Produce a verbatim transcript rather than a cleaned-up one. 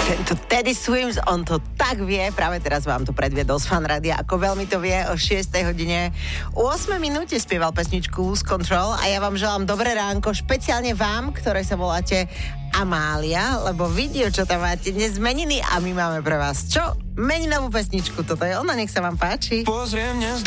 Tento Teddy Swims, on to tak vie, práve teraz vám to predviedol z Fan Rádia, ako veľmi to vie. O šiestej hodine o ôsmej minúte spieval pesničku Lose Control a ja vám želám dobré ránko, špeciálne vám, ktoré sa voláte Amália, lebo video, čo tam máte dnes meniny a my máme pre vás čo? Meninovú pesničku, toto je ona, nech sa vám páči. Pozriem dnes